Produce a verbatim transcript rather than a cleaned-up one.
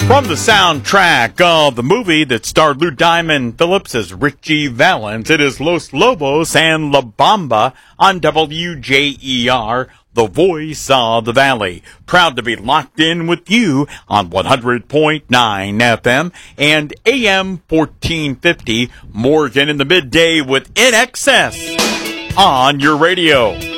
From the soundtrack of the movie that starred Lou Diamond Phillips as Richie Valens, it is Los Lobos and La Bamba on W J E R, the voice of the valley. Proud to be locked in with you on one hundred point nine F M and A M fourteen fifty. Morgan in the midday with In Excess on your radio.